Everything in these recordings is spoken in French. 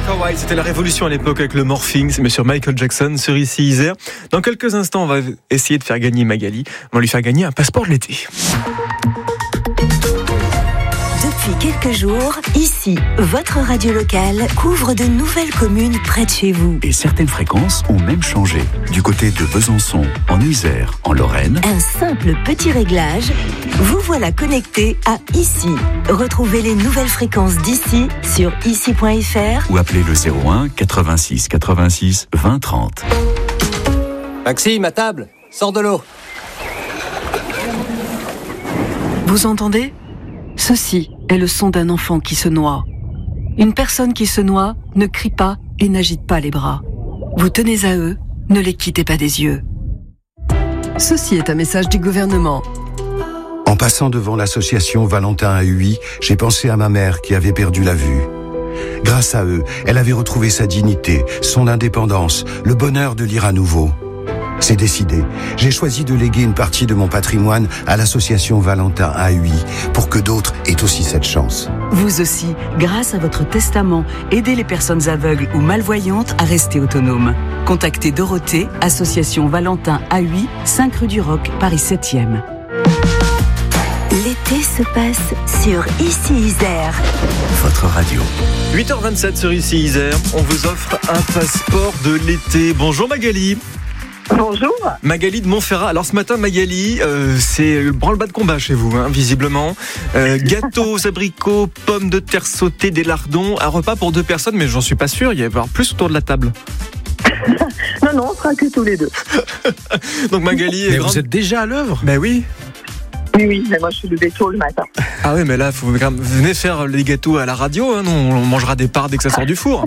Walker White, c'était la révolution à l'époque avec le morphing, c'est monsieur Michael Jackson sur ici Isère. Dans quelques instants, on va essayer de faire gagner Magali. On va lui faire gagner un passeport de l'été. Depuis quelques jours, ici, votre radio locale couvre de nouvelles communes près de chez vous. Et certaines fréquences ont même changé. Du côté de Besançon, en Isère, en Lorraine. Un simple petit réglage, vous voilà connecté à ici. Retrouvez les nouvelles fréquences d'ici sur ici.fr Ou appelez le 01 86 86 20 30. Maxime, à table, sors de l'eau. Vous entendez ? Ceci est le son d'un enfant qui se noie. Une personne qui se noie ne crie pas et n'agite pas les bras. Vous tenez à eux, ne les quittez pas des yeux. Ceci est un message du gouvernement. En passant devant l'association Valentin AUI, j'ai pensé à ma mère qui avait perdu la vue. Grâce à eux, elle avait retrouvé sa dignité, son indépendance, le bonheur de lire à nouveau. C'est décidé. J'ai choisi de léguer une partie de mon patrimoine à l'association Valentin AUI pour que d'autres aient aussi cette chance. Vous aussi, grâce à votre testament, aidez les personnes aveugles ou malvoyantes à rester autonomes. Contactez Dorothée, association Valentin AUI, 5 rue du Roc, Paris 7e. L'été se passe sur ici Isère. Votre radio. 8h27 sur ici Isère, on vous offre un passeport de l'été. Bonjour Magali. Bonjour. Magali de Montferrat. Alors ce matin Magali, c'est le branle-bas de combat chez vous, hein, visiblement. Gâteaux, abricots, pommes de terre sautées, des lardons, un repas pour 2 personnes, mais j'en suis pas sûr, il y va y avoir plus autour de la table. Non, on sera que tous les deux. Donc Magali mais vous êtes déjà à l'œuvre ? Ben oui. Oui, mais moi je suis levée tôt le matin. Ah oui, mais là, venez faire les gâteaux à la radio, hein, on mangera des parts dès que ça sort du four.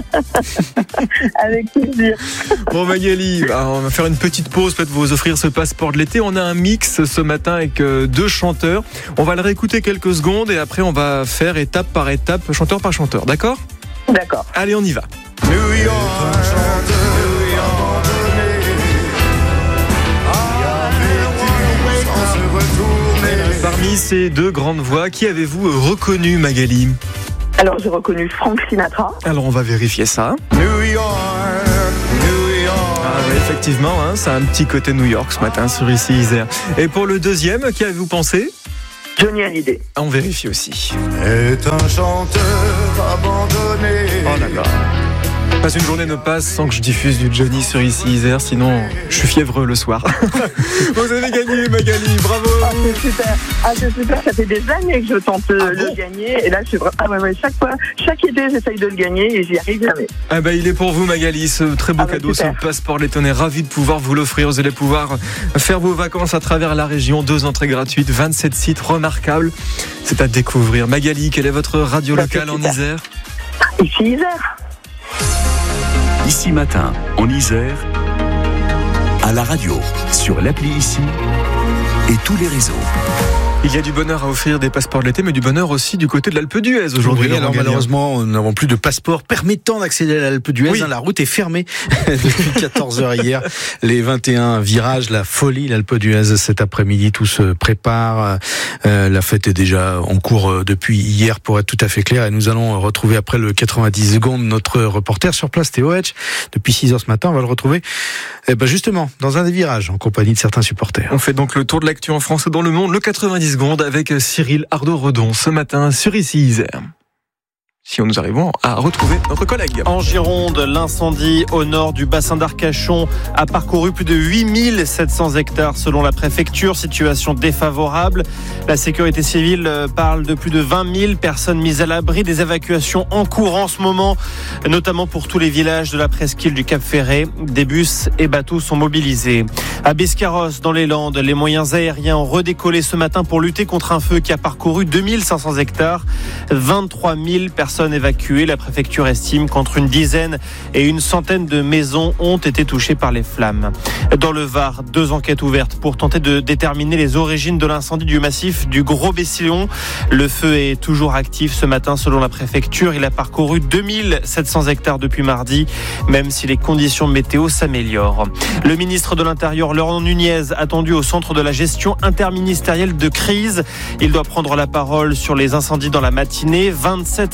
Avec plaisir. Bon Magali, on va faire une petite pause, peut-être vous offrir ce passeport de l'été. On a un mix ce matin avec 2 chanteurs. On va le réécouter quelques secondes et après on va faire étape par étape, chanteur par chanteur, d'accord ? D'accord. Allez, on y va. Parmi ces 2 grandes voix, qui avez-vous reconnu, Magali ? Alors j'ai reconnu Frank Sinatra. Alors on va vérifier ça. Ah oui, effectivement, hein, ça a un petit côté New York ce matin sur ici Isère. Et pour le deuxième, qui avez-vous pensé ? Johnny Hallyday. On vérifie aussi. Est un chanteur abandonné. Oh là là. Pas une journée ne passe sans que je diffuse du Johnny sur ici Isère, sinon je suis fiévreux le soir. Vous avez gagné Magali, bravo. C'est super, ça fait des années que je tente le gagner et là je suis vraiment chaque été j'essaye de le gagner et j'y arrive jamais. Ah bah il est pour vous Magali, ce très beau cadeau, super. ce passeport l'été, on est ravis de pouvoir vous l'offrir, vous allez pouvoir faire vos vacances à travers la région, 2 entrées gratuites, 27 sites remarquables, c'est à découvrir. Magali, quelle est votre radio locale en Isère ? Ici Isère. Ici matin, en Isère, à la radio, sur l'appli Ici et tous les réseaux. Il y a du bonheur à offrir des passeports de l'été, mais du bonheur aussi du côté de l'Alpe d'Huez aujourd'hui. Oui, alors malheureusement, nous n'avons plus de passeport permettant d'accéder à l'Alpe d'Huez. Oui. La route est fermée depuis 14h hier. Les 21 virages, la folie, l'Alpe d'Huez cet après-midi, tout se prépare. La fête est déjà en cours depuis hier, pour être tout à fait clair. Et nous allons retrouver après le 90 secondes notre reporter sur place, Théo Hetch. Depuis 6h ce matin, on va le retrouver justement dans un des virages, en compagnie de certains supporters. On fait donc le tour de l'actu en France et dans le monde, le 90 secondes avec Cyril Ardo-Redon ce matin sur ici Isère. Si nous arrivons à retrouver notre collègue. En Gironde, l'incendie au nord du bassin d'Arcachon a parcouru plus de 8700 hectares selon la préfecture. Situation défavorable. La sécurité civile parle de plus de 20 000 personnes mises à l'abri. Des évacuations en cours en ce moment, notamment pour tous les villages de la presqu'île du Cap-Ferré. Des bus et bateaux sont mobilisés. À Biscarrosse, dans les Landes, les moyens aériens ont redécollé ce matin pour lutter contre un feu qui a parcouru 2500 hectares. 23 000 personnes évacuées. La préfecture estime qu'entre une dizaine et une centaine de maisons ont été touchées par les flammes. Dans le Var, 2 enquêtes ouvertes pour tenter de déterminer les origines de l'incendie du massif du Gros-Bessillon. Le feu est toujours actif ce matin selon la préfecture. Il a parcouru 2700 hectares depuis mardi, même si les conditions météo s'améliorent. Le ministre de l'Intérieur, Laurent Nunez, attendu au centre de la gestion interministérielle de crise. Il doit prendre la parole sur les incendies dans la matinée. 27 départements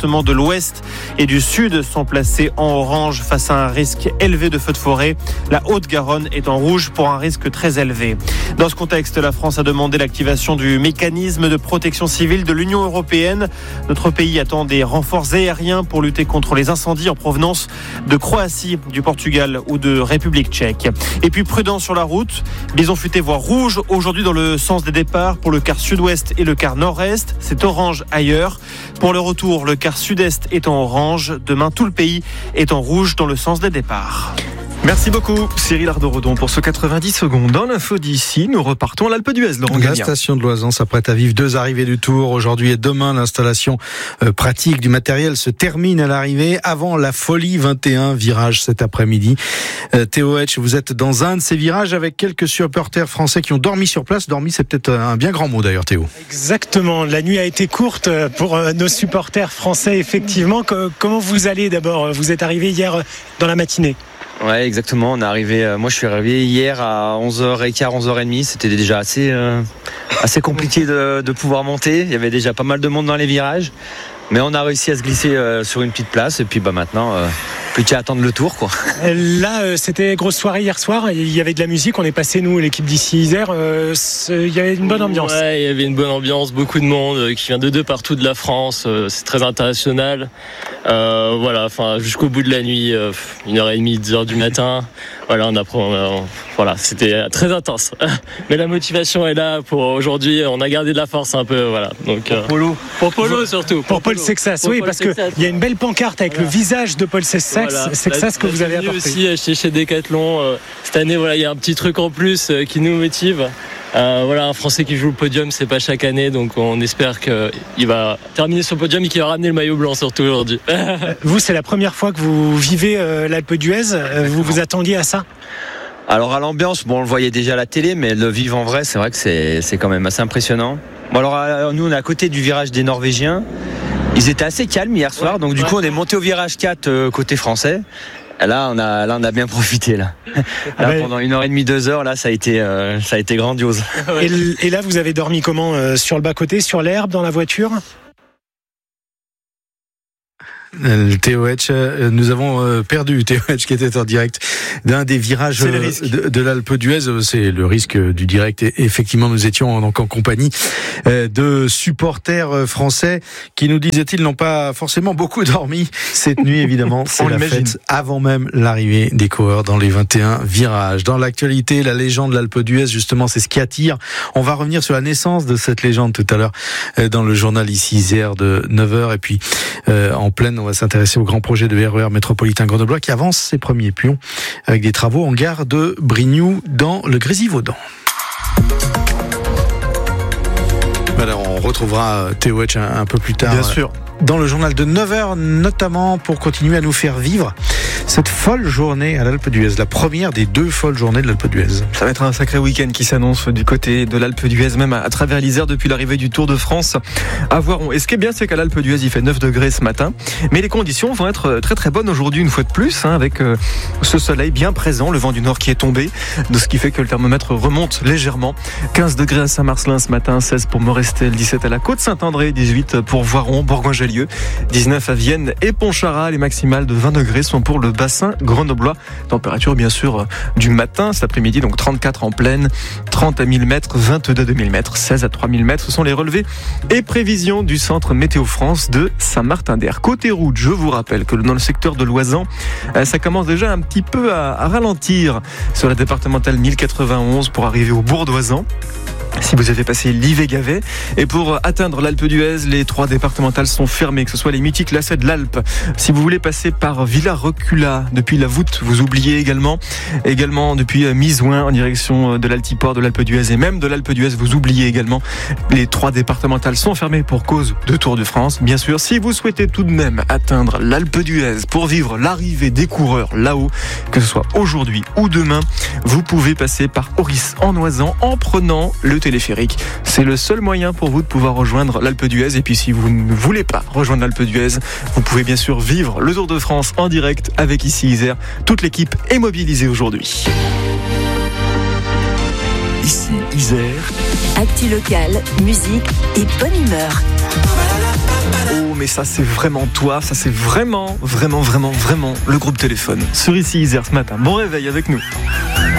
départements de l'Ouest et du Sud sont placés en orange face à un risque élevé de feux de forêt. La Haute-Garonne est en rouge pour un risque très élevé. Dans ce contexte, la France a demandé l'activation du mécanisme de protection civile de l'Union européenne. Notre pays attend des renforts aériens pour lutter contre les incendies en provenance de Croatie, du Portugal ou de République tchèque. Et puis prudence sur la route. Bison futé voie rouge aujourd'hui dans le sens des départs pour le quart sud-ouest et le quart nord-est. C'est orange ailleurs. Pour le retour, le quart sud-est est en orange. Demain, tout le pays est en rouge dans le sens des départs. Merci beaucoup Cyril Ardo-Redon pour ce 90 secondes. Dans l'info d'ici, nous repartons à l'Alpe d'Huez. La station de Loisan s'apprête à vivre 2 arrivées du Tour. Aujourd'hui et demain, l'installation pratique du matériel se termine à l'arrivée avant la Folie 21 virage cet après-midi. Théo Hetch, vous êtes dans un de ces virages avec quelques supporters français qui ont dormi sur place. Dormi, c'est peut-être un bien grand mot d'ailleurs, Théo. Exactement. La nuit a été courte pour nos supporters français, effectivement. Comment vous allez d'abord? Vous êtes arrivé hier dans la matinée. Ouais, exactement. On est arrivé. Moi, je suis arrivé hier à 11h15, 11h30. C'était déjà assez compliqué de pouvoir monter. Il y avait déjà pas mal de monde dans les virages, mais on a réussi à se glisser sur une petite place. Et puis, maintenant, plus qu'à attendre le tour, quoi. Là, c'était grosse soirée hier soir. Il y avait de la musique. On est passé, nous, l'équipe d'ici Isère. Il y avait une bonne ambiance. Ouais, il y avait une bonne ambiance. Beaucoup de monde qui vient de partout de la France. C'est très international. Voilà, jusqu'au bout de la nuit, 1h30, 2h du matin. Voilà, voilà, c'était très intense. Mais la motivation est là pour aujourd'hui. On a gardé de la force un peu, voilà. Donc pour Polo surtout. Pour Paul Sexas, oui, parce que il y a une belle pancarte avec le visage de Paul Sexas. Voilà. Sexas que vous avez apporté. Aussi acheté chez Decathlon. Cette année, voilà, il y a un petit truc en plus qui nous motive. Voilà, un Français qui joue le podium, c'est pas chaque année, donc on espère qu'il va terminer sur le podium et qu'il va ramener le maillot blanc surtout aujourd'hui. Vous, c'est la première fois que vous vivez l'Alpe d'Huez. Vous vous attendiez à ça? Alors à l'ambiance, on le voyait déjà à la télé, mais le vivre en vrai, c'est vrai que c'est quand même assez impressionnant. Bon, alors nous, on est à côté du virage des Norvégiens. Ils étaient assez calmes hier soir, donc du coup, on est monté au virage 4 côté français. Là, on a bien profité là. Pendant 1h30, 2h, là, ça a été grandiose. Et là, vous avez dormi comment? Sur le bas-côté, sur l'herbe, dans la voiture? Théo Hetch, nous avons perdu Théo Hetch qui était en direct d'un des virages de l'Alpe d'Huez. C'est le risque du direct. Et effectivement, nous étions donc en compagnie de supporters français qui, nous disaient-ils, n'ont pas forcément beaucoup dormi cette nuit. Évidemment, c'est la fête avant même l'arrivée des coureurs dans les 21 virages. Dans l'actualité, la légende de l'Alpe d'Huez, justement, c'est ce qui attire. On va revenir sur la naissance de cette légende tout à l'heure dans le journal ici Isère de 9h. Et puis, en pleine, on va s'intéresser au grand projet de RER métropolitain grenoblois qui avance ses premiers pions avec des travaux en gare de Brignoux dans le Grésivaudan. Alors on retrouvera Théo Hetch un peu plus tard. Bien sûr. Dans le journal de 9h, notamment pour continuer à nous faire vivre cette folle journée à l'Alpe d'Huez, la première des 2 folles journées de l'Alpe d'Huez. Ça va être un sacré week-end qui s'annonce du côté de l'Alpe d'Huez, même à travers l'Isère depuis l'arrivée du Tour de France à Voiron. Et ce qui est bien, c'est qu'à l'Alpe d'Huez, il fait 9 degrés ce matin, mais les conditions vont être très très bonnes aujourd'hui une fois de plus, avec ce soleil bien présent, le vent du nord qui est tombé, de ce qui fait que le thermomètre remonte légèrement. 15 degrés à Saint-Marcelin ce matin, 16 pour Morestel, 17 à la Côte-Saint-André, 18 pour Voiron, Bourgoin-Jallieu, 19 à Vienne et Pontcharrat. Les maximales de 20 degrés sont pour le bassin grenoblois. Température bien sûr du matin cet après-midi, donc 34 en plaine, 30 à 1000 mètres, 22 à 2000 mètres, 16 à 3000 mètres. Ce sont les relevés et prévisions du centre Météo France de Saint-Martin-d'Air. Côté route, je vous rappelle que dans le secteur de Loisan, ça commence déjà un petit peu à ralentir sur la départementale 1091 pour arriver au bourg d'Oisan. Si vous avez passé l'Ivey-Gavet. Et pour atteindre l'Alpe d'Huez, les 3 départementales sont fermées, que ce soit les mythiques lacets de l'Alpe. Si vous voulez passer par Villa-Recula, depuis la voûte, vous oubliez également depuis Misouin en direction de l'Altiport, de l'Alpe d'Huez et même de l'Alpe d'Huez, vous oubliez également. Les 3 départementales sont fermées pour cause de Tour de France. Bien sûr, si vous souhaitez tout de même atteindre l'Alpe d'Huez pour vivre l'arrivée des coureurs là-haut, que ce soit aujourd'hui ou demain, vous pouvez passer par Oris en Oisan en prenant le téléphérique. C'est le seul moyen pour vous de pouvoir rejoindre l'Alpe d'Huez. Et puis si vous ne voulez pas rejoindre l'Alpe d'Huez, vous pouvez bien sûr vivre le Tour de France en direct avec ici Isère. Toute l'équipe est mobilisée aujourd'hui. Ici Isère. Actu locale, musique et bonne humeur. mais ça c'est vraiment toi, ça c'est vraiment le groupe Téléphone. Sur Ici Isère ce matin. Bon réveil avec nous.